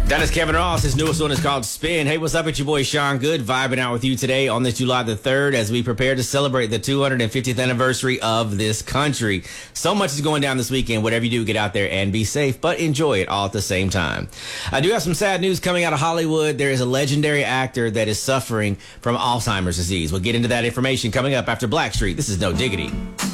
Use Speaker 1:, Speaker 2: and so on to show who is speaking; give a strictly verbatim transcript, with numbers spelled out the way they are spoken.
Speaker 1: That is Kevin Ross. His newest one is called Spin. Hey, what's up? It's your boy Sean Good, vibing out with you today on this July the third as we prepare to celebrate the two hundred fiftieth anniversary of this country. So much is going down this weekend. Whatever you do, get out there and be safe, but enjoy it all at the same time. I do have some sad news coming out of Hollywood. There is a legendary actor that is suffering from Alzheimer's disease. We'll get into that information coming up after Blackstreet. This is No Diggity.